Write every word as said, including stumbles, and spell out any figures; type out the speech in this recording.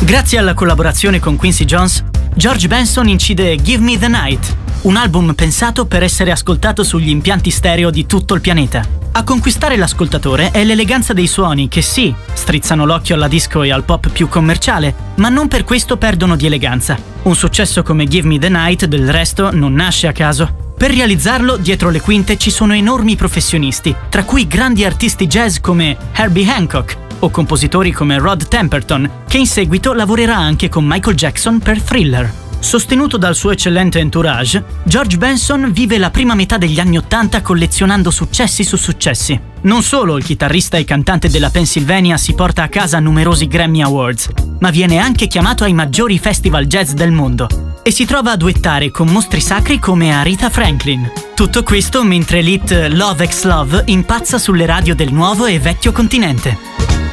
Grazie alla collaborazione con Quincy Jones, George Benson incide Give Me the Night, un album pensato per essere ascoltato sugli impianti stereo di tutto il pianeta. A conquistare l'ascoltatore è l'eleganza dei suoni che sì, strizzano l'occhio alla disco e al pop più commerciale, ma non per questo perdono di eleganza. Un successo come Give Me the Night, del resto, non nasce a caso. Per realizzarlo, dietro le quinte ci sono enormi professionisti, tra cui grandi artisti jazz come Herbie Hancock o compositori come Rod Temperton, che in seguito lavorerà anche con Michael Jackson per Thriller. Sostenuto dal suo eccellente entourage, George Benson vive la prima metà degli anni Ottanta collezionando successi su successi. Non solo il chitarrista e cantante della Pennsylvania si porta a casa numerosi Grammy Awards, ma viene anche chiamato ai maggiori festival jazz del mondo e si trova a duettare con mostri sacri come Aretha Franklin. Tutto questo mentre l'hit Love Ex Love impazza sulle radio del nuovo e vecchio continente.